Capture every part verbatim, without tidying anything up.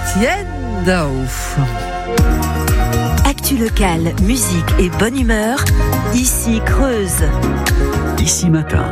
Étienne Daouf. Actu locale, musique et bonne humeur, ici Creuse. Ici Matin.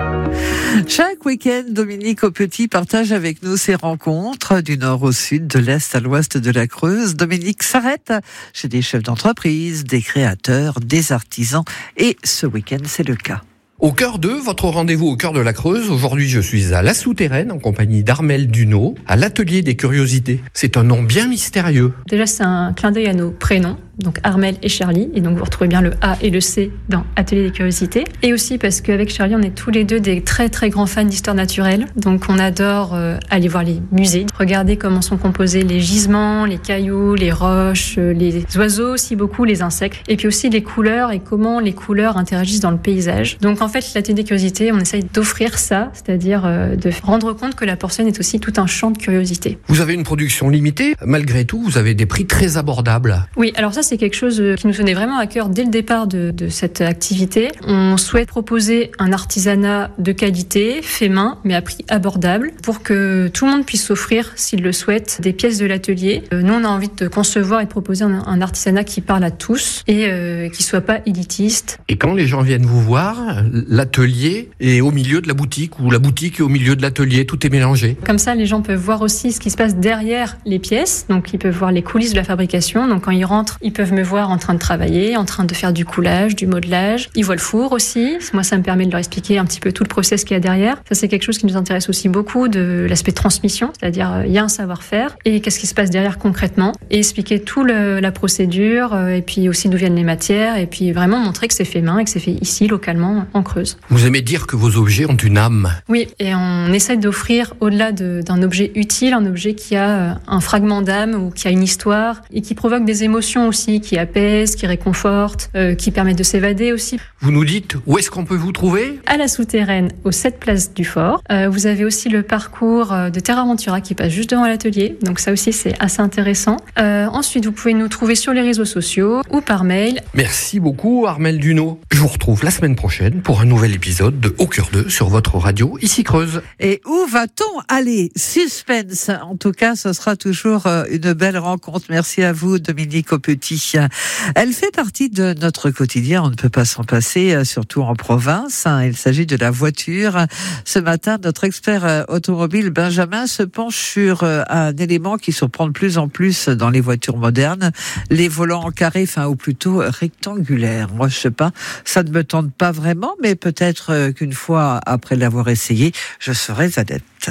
Chaque week-end, Dominique Aupetit partage avec nous ses rencontres du nord au sud, de l'est à l'ouest de la Creuse. Dominique s'arrête chez des chefs d'entreprise, des créateurs, des artisans. Et ce week-end, c'est le cas. Au cœur de votre rendez-vous au cœur de la Creuse, aujourd'hui je suis à La Souterraine en compagnie d'Armelle Dunaud, à l'Atelier des Curiosités. C'est un nom bien mystérieux. Déjà c'est un clin d'œil à nos prénoms, donc Armelle et Charlie, et donc vous retrouvez bien le A et le C dans Atelier des Curiosités. Et aussi parce qu'avec Charlie on est tous les deux des très très grands fans d'histoire naturelle, donc on adore euh, aller voir les musées, regarder comment sont composés les gisements, les cailloux, les roches, les oiseaux aussi beaucoup, les insectes, et puis aussi les couleurs et comment les couleurs interagissent dans le paysage. Donc en fait l'Atelier des Curiosités, on essaye d'offrir ça, c'est-à-dire euh, de rendre compte que la porcelaine est aussi tout un champ de curiosité. Vous avez une production limitée, malgré tout vous avez des prix très abordables. Oui, alors ça c'est quelque chose qui nous tenait vraiment à cœur dès le départ de, de cette activité. On souhaite proposer un artisanat de qualité, fait main, mais à prix abordable, pour que tout le monde puisse s'offrir, s'il le souhaite, des pièces de l'atelier. Euh, nous, on a envie de concevoir et de proposer un, un artisanat qui parle à tous et euh, qui soit pas élitiste. Et quand les gens viennent vous voir, l'atelier est au milieu de la boutique ou la boutique est au milieu de l'atelier, tout est mélangé. Comme ça, les gens peuvent voir aussi ce qui se passe derrière les pièces, donc ils peuvent voir les coulisses de la fabrication. Donc quand ils rentrent, ils peuvent me voir en train de travailler, en train de faire du coulage, du modelage. Ils voient le four aussi. Moi, ça me permet de leur expliquer un petit peu tout le process qu'il y a derrière. Ça, c'est quelque chose qui nous intéresse aussi beaucoup, de l'aspect transmission, c'est-à-dire euh, il y a un savoir-faire et qu'est-ce qui se passe derrière concrètement, et expliquer tout le, la procédure euh, et puis aussi d'où viennent les matières, et puis vraiment montrer que c'est fait main et que c'est fait ici, localement, en Creuse. Vous aimez dire que vos objets ont une âme. Oui, et on essaie d'offrir, au-delà de, d'un objet utile, un objet qui a un fragment d'âme ou qui a une histoire et qui provoque des émotions aussi, qui apaise, qui réconforte, euh, qui permet de s'évader aussi. Vous nous dites où est-ce qu'on peut vous trouver ? À La Souterraine, aux sept places du Fort. Euh, vous avez aussi le parcours de Terra Ventura qui passe juste devant l'atelier, donc ça aussi c'est assez intéressant. Euh, ensuite, vous pouvez nous trouver sur les réseaux sociaux ou par mail. Merci beaucoup Armelle Dunaud. Je vous retrouve la semaine prochaine pour un nouvel épisode de Au cœur d'eux sur votre radio, ici Creuse. Et où va-t-on aller ? Suspense. En tout cas, ce sera toujours une belle rencontre. Merci à vous, Dominique Aupetit. Elle fait partie de notre quotidien. On ne peut pas s'en passer, surtout en province. Il s'agit de la voiture. Ce matin, notre expert automobile Benjamin se penche sur un élément qui surprend de plus en plus dans les voitures modernes, les volants en carré, enfin, ou plutôt rectangulaires. Moi, je sais pas, ça ne me tente pas vraiment, mais peut-être qu'une fois après l'avoir essayé, je serai adepte.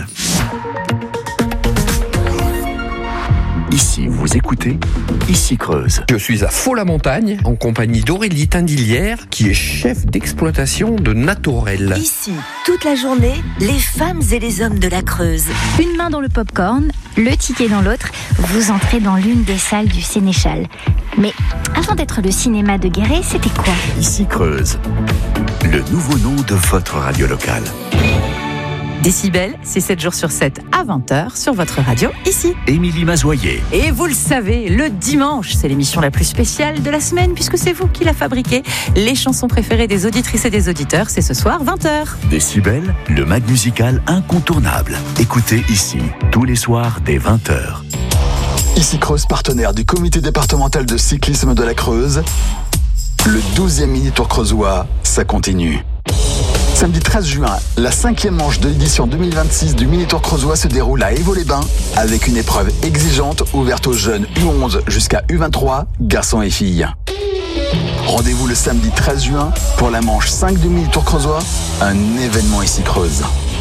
Ici, vous écoutez Ici Creuse. Je suis à Faux-la-Montagne, en compagnie d'Aurélie Tindillière, qui est chef d'exploitation de Natorel. Ici, toute la journée, les femmes et les hommes de la Creuse. Une main dans le popcorn, le ticket dans l'autre, vous entrez dans l'une des salles du Sénéchal. Mais avant d'être le cinéma de Guéret, c'était quoi ? Ici Creuse, le nouveau nom de votre radio locale. Décibel, c'est sept jours sur sept à vingt heures sur votre radio, ici. Émilie Mazoyer. Et vous le savez, le dimanche, c'est l'émission la plus spéciale de la semaine puisque c'est vous qui la fabriquez. Les chansons préférées des auditrices et des auditeurs, c'est ce soir, vingt heures. Décibel, le mag musical incontournable. Écoutez ici, tous les soirs dès vingt heures. Ici Creuse, partenaire du comité départemental de cyclisme de la Creuse. Le douzième mini-tour creusois, ça continue. Samedi treize juin, la cinquième manche de l'édition deux mille vingt-six du Mini-Tour Creusois se déroule à Évaux-les-Bains avec une épreuve exigeante ouverte aux jeunes U onze jusqu'à U vingt-trois, garçons et filles. Rendez-vous le samedi treize juin pour la manche cinq du Mini-Tour Creusois, un événement ici Creuse.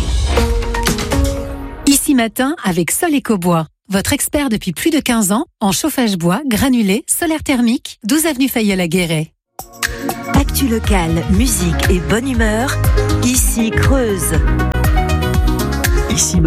Ici Matin avec Sol Ecobois, votre expert depuis plus de quinze ans en chauffage bois, granulé, solaire thermique, douze avenue Fayeul à Guéret. Actu locale, musique et bonne humeur, ici Creuse. Ici